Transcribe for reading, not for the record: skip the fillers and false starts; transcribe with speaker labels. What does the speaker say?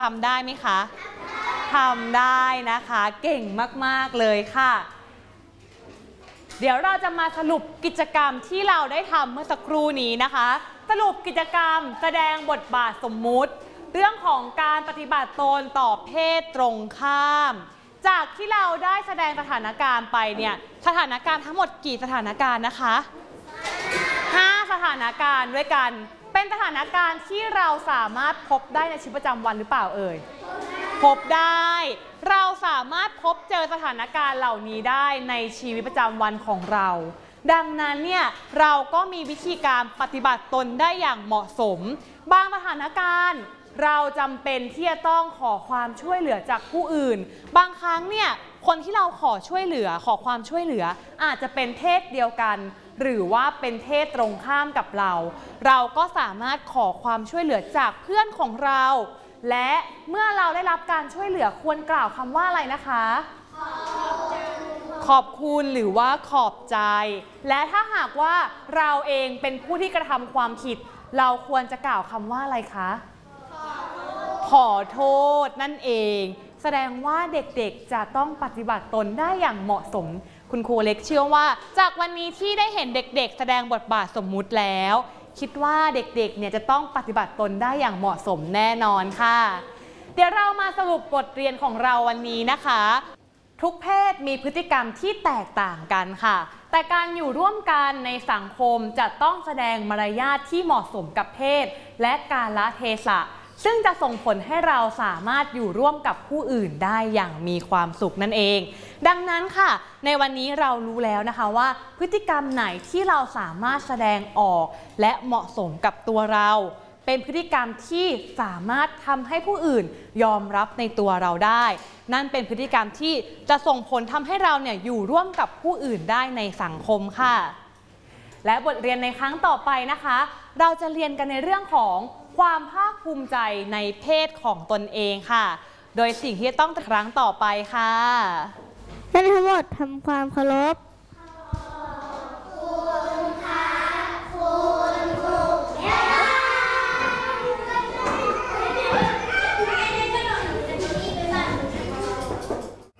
Speaker 1: ทำได้ไหมคะทำได้นะคะเก่งมากๆเลยค่ะเดี๋ยวเราจะมาสรุปกิจกรรมที่เราได้ทำเมื่อสักครู่นี้นะคะสรุปกิจกรรมแสดงบทบาทสมมุติเรื่องของการปฏิบัติตนต่อเพศตรงข้ามจากที่เราได้แสดงสถานการณ์ไปเนี่ยสถานการณ์ทั้งหมดกี่สถานการณ์นะคะ5 สถานการณ์ด้วยกันเป็นสถานการณ์ที่เราสามารถพบได้ในชีวิตประจำวันหรือเปล่าเอ่ยพบได้เราสามารถพบเจอสถานการณ์เหล่านี้ได้ในชีวิตประจำวันของเราดังนั้นเนี่ยเราก็มีวิธีการปฏิบัติตนได้อย่างเหมาะสมบางสถานการณ์เราจำเป็นที่จะต้องขอความช่วยเหลือจากผู้อื่นบางครั้งเนี่ยคนที่เราขอความช่วยเหลืออาจจะเป็นเพศเดียวกันหรือว่าเป็นเพศตรงข้ามกับเราก็สามารถขอความช่วยเหลือจากเพื่อนของเราและเมื่อเราได้รับการช่วยเหลือควรกล่าวคำว่าอะไรนะคะขอบคุณหรือว่าขอบใจและถ้าหากว่าเราเองเป็นผู้ที่กระทำความผิดเราควรจะกล่าวคำว่าอะไรคะขอโทษนั่นเองแสดงว่าเด็กๆจะต้องปฏิบัติตนได้อย่างเหมาะสมคุณครูเล็กเชื่อว่าจากวันนี้ที่ได้เห็นเด็กๆแสดงบทบาทสมมุติแล้วคิดว่าเด็กๆเนี่ยจะต้องปฏิบัติตนได้อย่างเหมาะสมแน่นอนค่ะเดี๋ยวเรามาสรุปบทเรียนของเราวันนี้นะคะทุกเพศมีพฤติกรรมที่แตกต่างกันค่ะแต่การอยู่ร่วมกันในสังคมจะต้องแสดงมารยาทที่เหมาะสมกับเพศและกาลเทศะซึ่งจะส่งผลให้เราสามารถอยู่ร่วมกับผู้อื่นได้อย่างมีความสุขนั่นเองดังนั้นค่ะในวันนี้เรารู้แล้วนะคะว่าพฤติกรรมไหนที่เราสามารถแสดงออกและเหมาะสมกับตัวเราเป็นพฤติกรรมที่สามารถทำให้ผู้อื่นยอมรับในตัวเราได้นั่นเป็นพฤติกรรมที่จะส่งผลทำให้เราเนี่ยอยู่ร่วมกับผู้อื่นได้ในสังคมค่ะและบทเรียนในครั้งต่อไปนะคะเราจะเรียนกันในเรื่องของความภาคภูมิใจในเพศของตนเองค่ะโดยสิ่งที่ต้องครั้งต่อไปค่ะ
Speaker 2: ท่านทั้งหมดทำความเคารพ